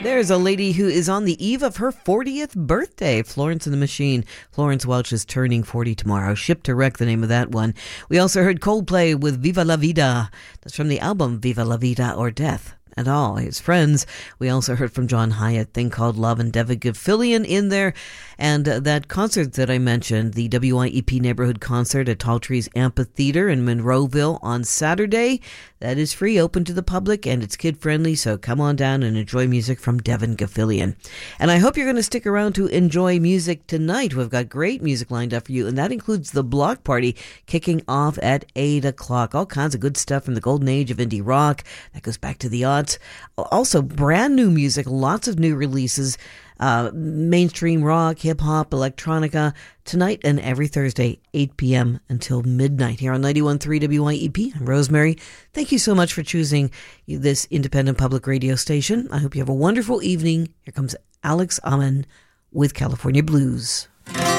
There's a lady who is on the eve of her 40th birthday, Florence and the Machine. Florence Welch is turning 40 tomorrow. Ship to Wreck, the name of that one. We also heard Coldplay with Viva La Vida. That's from the album Viva La Vida or Death and All His Friends. We also heard from John Hyatt, Thing Called Love, and Devin Gilfillian in there. And that concert that I mentioned, the WYEP Neighborhood Concert at Tall Trees Amphitheater in Monroeville on Saturday. That is free, open to the public, and it's kid-friendly, so come on down and enjoy music from Devin Gilfillian. And I hope you're going to stick around to enjoy music tonight. We've got great music lined up for you, and that includes the Block Party kicking off at 8 o'clock. All kinds of good stuff from the golden age of indie rock. That goes back to the aughts. Also, brand new music, lots of new releases. Mainstream rock, hip-hop, electronica, tonight and every Thursday, 8 p.m. until midnight here on 91.3 WYEP. I'm Rosemary. Thank you so much for choosing this independent public radio station. I hope you have a wonderful evening. Here comes Alex Ammon with California Blues.